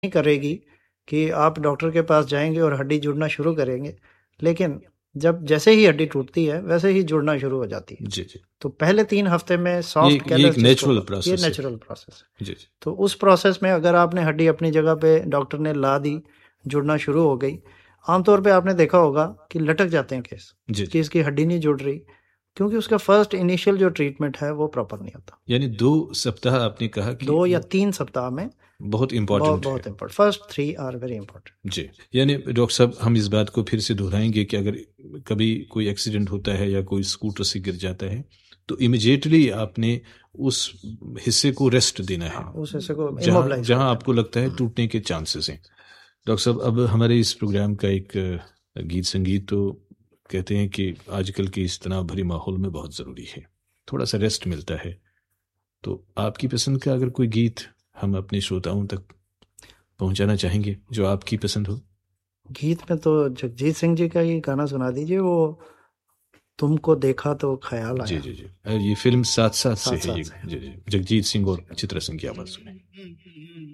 नहीं करेगी कि आप डॉक्टर के पास जाएंगे और हड्डी जुड़ना शुरू करेंगे, लेकिन जब जैसे ही हड्डी टूटती है वैसे ही जुड़ना शुरू हो जाती है। जी जी, तो पहले 3 हफ्ते में ये सॉफ्ट ये एक कैलस जिसको नेचुरल ये प्रोसेस है। नेचुरल प्रोसेस है। जी जी तो उस प्रोसेस में अगर आपने हड्डी अपनी जगह पे डॉक्टर ने ला दी, जुड़ना शुरू हो गई, आमतौर पे आपने देखा होगा कि लटक जाते हैं केस जी कि जी, इसकी हड्डी नहीं जुड़ रही, क्योंकि उसका फर्स्ट इनिशियल जो ट्रीटमेंट है वो प्रॉपर नहीं होता। यानी 2 सप्ताह आपने कहा कि 2 या 3 सप्ताह में बहुत बहुत इम्पोर्टेंट है। बहुत important, first 3 are very important. जी, यानी डॉक्टर साहब हम इस बात को फिर से दोहराएंगे कि अगर कभी कोई एक्सीडेंट होता है या कोई स्कूटर से गिर जाता है तो इमिजिएटली आपने उस हिस्से को रेस्ट देना है, हाँ, उस हिस्से को जहाँ इमोबिलाइज जहाँ कर आपको लगता है टूटने के चांसेस हैं। डॉक्टर साहब, अब हमारे इस प्रोग्राम का एक गीत संगीत तो कहते हैं कि आजकल के इस तनाव भरे माहौल में बहुत ज़रूरी है, थोड़ा सा रेस्ट मिलता है। तो आपकी पसंद का अगर कोई गीत हम अपने श्रोताओं तक पहुंचाना चाहेंगे जो आपकी पसंद हो। गीत में तो जगजीत सिंह जी का ही गाना सुना दीजिए, वो तुमको देखा तो ख्याल जी आया। जी जी, ये फिल्म साथ साथ से साथ है साथ ये। से जी जी, जगजीत सिंह और चित्रा सिंह की आवाज़ सुने।